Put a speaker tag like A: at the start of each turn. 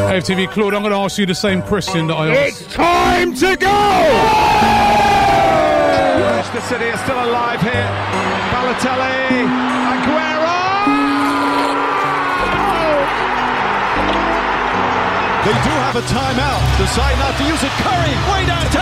A: AFTV Claude, I'm going to ask you the same question that I asked.
B: It's time to go!
C: Manchester City are still alive here. Balotelli, Aguero!
D: They do have a timeout. Decide not to use it. Curry, way down to